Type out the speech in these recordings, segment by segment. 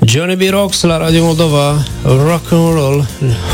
Johnny B. Rocks la Radio Moldova, rock and roll.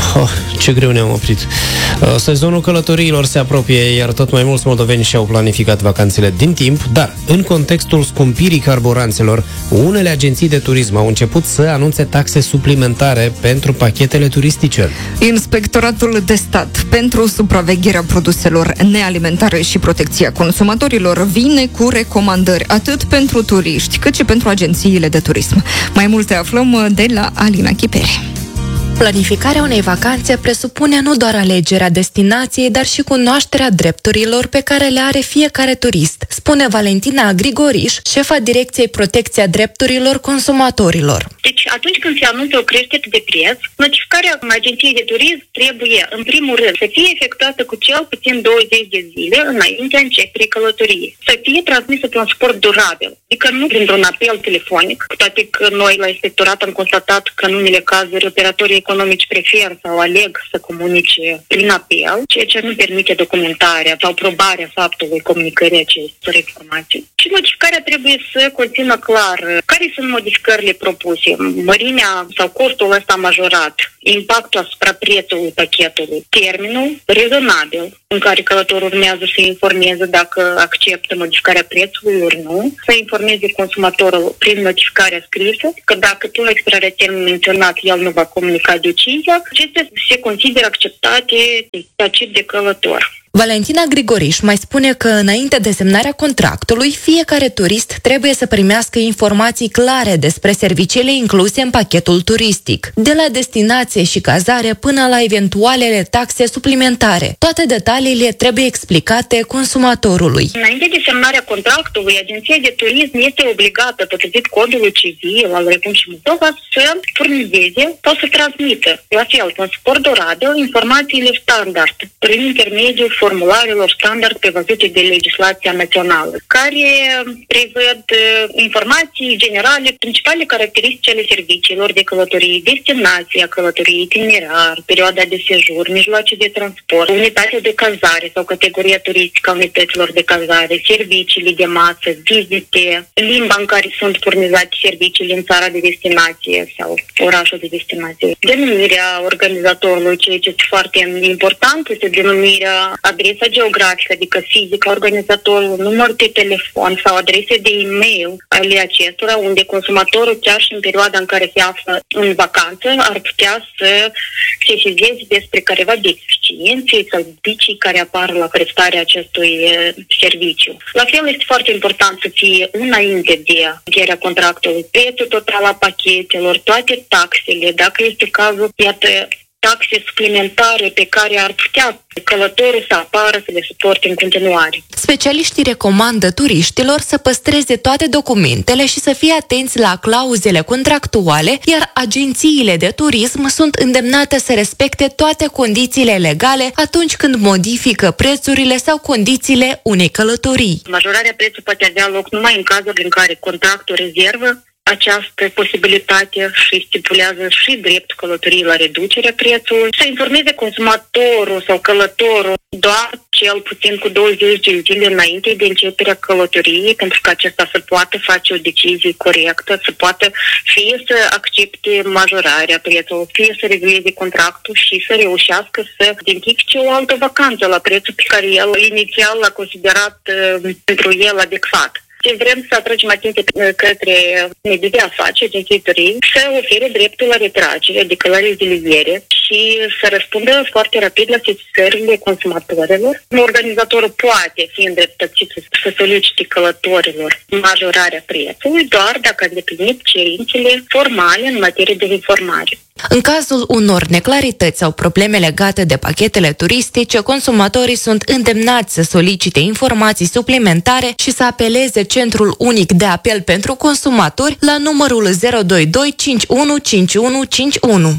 Ce greu ne-am oprit. Sezonul călătoriilor se apropie, iar tot mai mulți moldoveni și-au planificat vacanțele din timp, dar în contextul scumpirii carburanților, unele agenții de turism au început să anunțe taxe suplimentare pentru pachetele turistice. Inspectoratul de Stat pentru supravegherea produselor nealimentare și protecția consumatorilor vine cu recomandări atât pentru turiști cât și pentru agențiile de turism. Mai multe aflăm de la Alina Chipere. Planificarea unei vacanțe presupune nu doar alegerea destinației, dar și cunoașterea drepturilor pe care le are fiecare turist, spune Valentina Grigoriș, șefa Direcției Protecția Drepturilor Consumatorilor. Deci, atunci când se anunță o creștere de preț, notificarea agenției de turism trebuie, în primul rând, să fie efectuată cu cel puțin 20 de zile înaintea începerii călătoriei. Să fie transmisă pe un suport durabil, adică nu printr-un apel telefonic, cu toate că noi la inspectorat am constatat că în unele cazuri operatorii economici preferă sau aleg să comunice prin apel, ceea ce nu permite documentarea sau probarea faptului comunicării acestor informații. Și notificarea trebuie să conțină clar care sunt modificările propuse, mărimea sau costul ăsta majorat, impactul asupra prețului pachetului, termenul rezonabil în care călătorul urmează să informeze dacă acceptă modificarea prețului ori nu, să informeze consumatorul prin notificarea scrisă că dacă până la expirarea termenului menționat el nu va comunica decizia, acestea se consideră acceptate de călător. Valentina Grigoriș mai spune că înainte de semnarea contractului, fiecare turist trebuie să primească informații clare despre serviciile incluse în pachetul turistic, de la destinație și cazare până la eventualele taxe suplimentare. Toate detaliile trebuie explicate consumatorului. Înainte de semnarea contractului, agenția de turism este obligată, potrivit codului civil al Republicii Moldova, să furnizeze sau să transmită, la fel, în suport durabil, informațiile standard, prin intermediul formularelor standard prevăzute de legislația națională, care prevăd informații generale, principale caracteristici ale serviciilor de călătorie, destinația călătoriei, itinerar, perioada de sejur, mijloace de transport, unitatea de cazare sau categoria turistică a unităților de cazare, serviciile de masă, vizite, limba în care sunt furnizate serviciile în țara de destinație sau orașul de destinație, denumirea organizatorului, ceea ce este foarte important, este denumirea adresa geografică, adică fizică, organizatorul, număr de telefon sau adrese de e-mail ale acestora, unde consumatorul, chiar și în perioada în care se află în vacanță, ar putea să sesizeze despre careva deficiențe sau vicii care apar la prestarea acestui serviciu. La fel, este foarte important să fie înainte de încheierea contractului prețul total a pachetelor, toate taxele, dacă este cazul, iată, taxe suplimentare pe care ar putea călătorul să apară, să le suporte în continuare. Specialiștii recomandă turiștilor să păstreze toate documentele și să fie atenți la clauzele contractuale, iar agențiile de turism sunt îndemnate să respecte toate condițiile legale atunci când modifică prețurile sau condițiile unei călătorii. Majorarea prețului poate avea loc numai în cazul în care contractul rezervă această posibilitate și stipulează și dreptul călătoriei la reducerea prețului, să informeze consumatorul sau călătorul doar cel puțin cu 20 de zile înainte de începerea călătoriei, pentru că acesta să poată face o decizie corectă, să poată fie să accepte majorarea prețului, fie să regleze contractul și să reușească să identifice o altă vacanță la prețul pe care el inițial l-a considerat pentru el adecvat. Ce vrem să atragem atenție către medii de afaceri, agenții să ofere dreptul la retragere, adică la reziliere și să răspundă foarte rapid la solicitările consumatorilor. Organizatorul poate fi îndreptățit să solicite călătorilor majorarea prețului doar dacă a îndeplinit cerințele formale în materie de informare. În cazul unor neclarități sau probleme legate de pachetele turistice, consumatorii sunt îndemnați să solicite informații suplimentare și să apeleze Centrul Unic de Apel pentru Consumatori la numărul 022 51 51 51.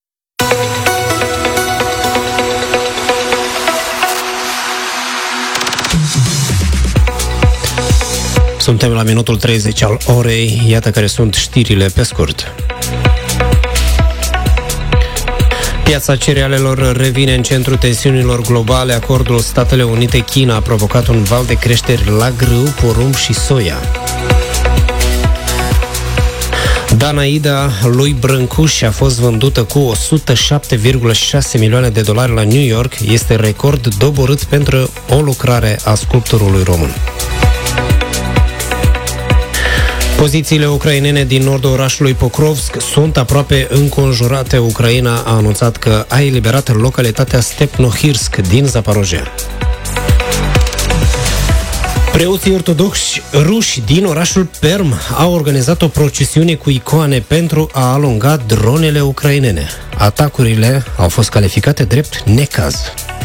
Suntem la minutul 30 al orei, iată care sunt știrile pe scurt. Piața cerealelor revine în centrul tensiunilor globale. Acordul Statele Unite-China a provocat un val de creșteri la grâu, porumb și soia. Danaida lui Brâncuș a fost vândută cu $107,6 milioane la New York. Este record doborât pentru o lucrare a sculptorului român. Pozițiile ucrainene din nordul orașului Pokrovsk sunt aproape înconjurate. Ucraina a anunțat că a eliberat localitatea Stepnohirsk din Zaporojia. Preoții ortodoxi ruși din orașul Perm au organizat o procesiune cu icoane pentru a alunga dronele ucrainene. Atacurile au fost calificate drept necaz.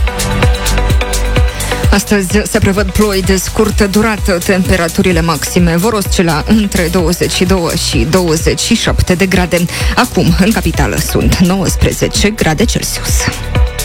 Astăzi se prevăd ploi de scurtă durată. Temperaturile maxime vor oscila între 22 și 27 de grade. Acum, în capitală, sunt 19 grade Celsius.